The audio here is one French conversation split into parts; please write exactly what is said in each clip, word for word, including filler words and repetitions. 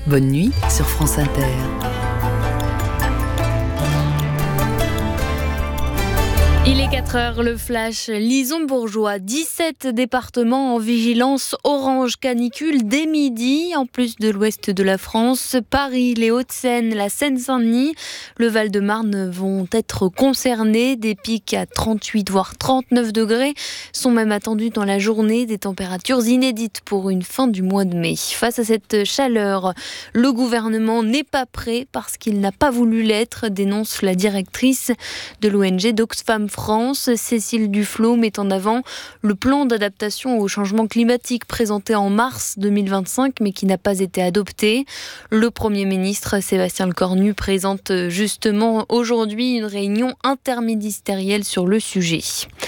Bonne nuit sur France Inter. Il est quatre heures, le flash Lison-Bourgeois. dix-sept départements en vigilance orange canicule dès midi, en plus de l'ouest de la France. Paris, les Hauts-de-Seine, la Seine-Saint-Denis, le Val-de-Marne vont être concernés. Des pics à trente-huit voire trente-neuf degrés sont même attendus dans la journée. Des températures inédites pour une fin du mois de mai. Face à cette chaleur, le gouvernement n'est pas prêt parce qu'il n'a pas voulu l'être, dénonce la directrice de l'O N G d'Oxfam France, Cécile Duflot, met en avant le plan d'adaptation au changement climatique présenté en mars deux mille vingt-cinq mais qui n'a pas été adopté. Le Premier ministre Sébastien Lecornu présente justement aujourd'hui une réunion interministérielle sur le sujet.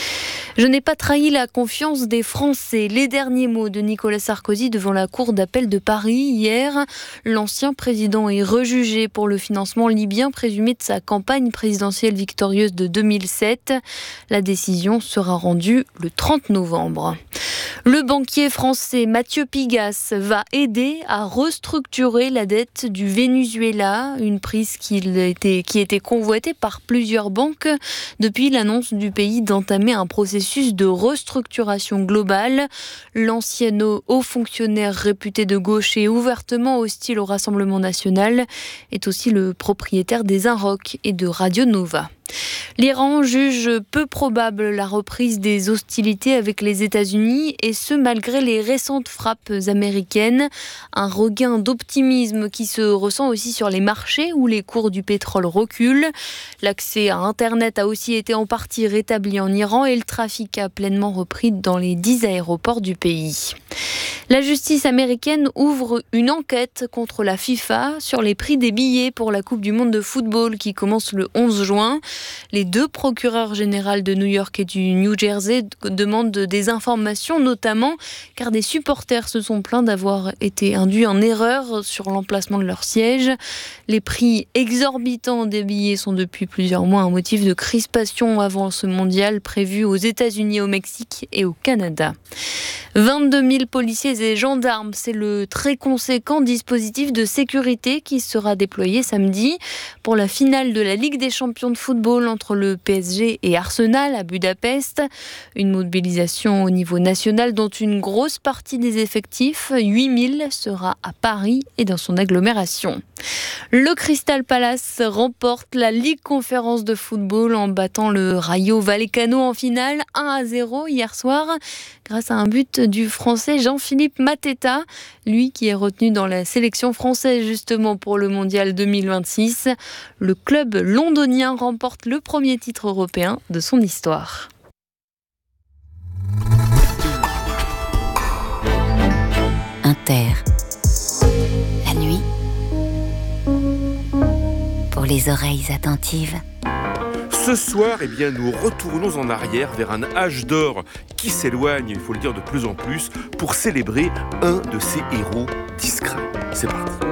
Je n'ai pas trahi la confiance des Français. Les derniers mots de Nicolas Sarkozy devant la Cour d'appel de Paris hier. L'ancien président est rejugé pour le financement libyen présumé de sa campagne présidentielle victorieuse de deux mille sept. La décision sera rendue le trente novembre. Le banquier français Mathieu Pigasse va aider à restructurer la dette du Venezuela, une prise qui était, qui était convoitée par plusieurs banques depuis l'annonce du pays d'entamer un processus de restructuration globale. L'ancien haut fonctionnaire réputé de gauche et ouvertement hostile au Rassemblement national est aussi le propriétaire des Inrock et de Radio Nova. L'Iran juge peu probable la reprise des hostilités avec les États-Unis et ce malgré les récentes frappes américaines. Un regain d'optimisme qui se ressent aussi sur les marchés où les cours du pétrole reculent. L'accès à Internet a aussi été en partie rétabli en Iran et le trafic a pleinement repris dans les dix aéroports du pays. La justice américaine ouvre une enquête contre la FIFA sur les prix des billets pour la Coupe du Monde de football qui commence le onze juin. Les deux procureurs généraux de New York et du New Jersey demandent des informations, notamment car des supporters se sont plaints d'avoir été induits en erreur sur l'emplacement de leur siège. Les prix exorbitants des billets sont depuis plusieurs mois un motif de crispation avant ce mondial prévu aux États-Unis, au Mexique et au Canada. vingt-deux mille policiers et gendarmes, c'est le très conséquent dispositif de sécurité qui sera déployé samedi pour la finale de la Ligue des champions de football entre le P S G et Arsenal à Budapest. Une mobilisation au niveau national dont une grosse partie des effectifs, huit mille, sera à Paris et dans son agglomération. Le Crystal Palace remporte la Ligue Conférence de football en battant le Rayo Vallecano en finale un à zéro hier soir grâce à un but du Français Jean-Philippe Mateta, lui qui est retenu dans la sélection française justement pour le Mondial deux mille vingt-six. Le club londonien remporte le premier titre européen de son histoire. Inter. La nuit. Pour les oreilles attentives. Ce soir, eh bien, nous retournons en arrière vers un âge d'or qui s'éloigne, il faut le dire de plus en plus, pour célébrer un de ces héros discrets. C'est parti.